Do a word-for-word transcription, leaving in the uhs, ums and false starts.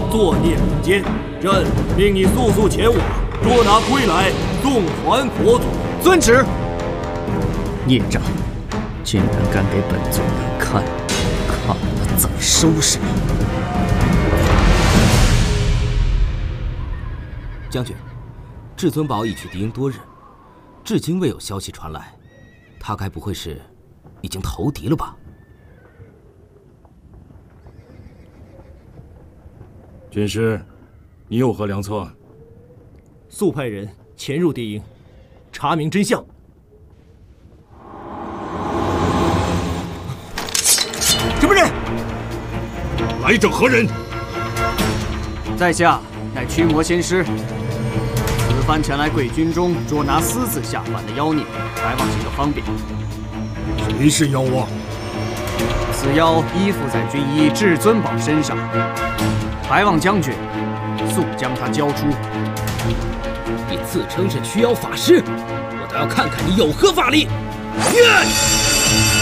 作孽人间，朕命你速速前往，捉拿归来，送还佛祖。 遵旨。 孽障，竟然敢给本尊难看，看了再收拾你！ 将军，至尊宝已去敌营多日，至今未有消息传来，他该不会是已经投敌了吧？ 军师，你有何良策？ 速派人潜入敌营，查明真相。什么人？ 来者何人？ 在下乃驱魔仙师，此番前来贵军中捉拿私自下凡的妖孽，来往几个方便。 谁是妖啊？ 此妖依附在军医至尊宝身上，还望将军速将他交出。 你自称是驱妖法师，我倒要看看你有何法力！